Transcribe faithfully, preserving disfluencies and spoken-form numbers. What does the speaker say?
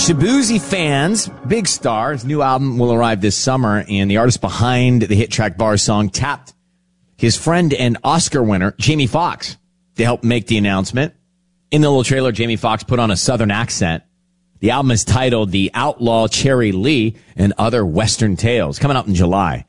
Shaboozey fans, Big Star, his new album will arrive this summer, and the artist behind the hit track Bar Song tapped his friend and Oscar winner, Jamie Foxx, to help make the announcement. In the little trailer, Jamie Foxx put on a southern accent. The album is titled The Outlaw Cherry Lee and Other Western Tales, coming out in July.